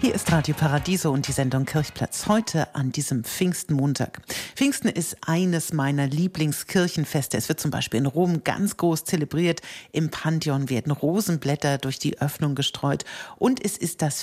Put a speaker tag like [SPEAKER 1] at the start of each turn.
[SPEAKER 1] Hier ist Radio Paradiso und die Sendung Kirchplatz heute an diesem Pfingstmontag. Pfingsten ist eines meiner Lieblingskirchenfeste. Es wird zum Beispiel in Rom ganz groß zelebriert. Im Pantheon werden Rosenblätter durch die Öffnung gestreut. Und es ist das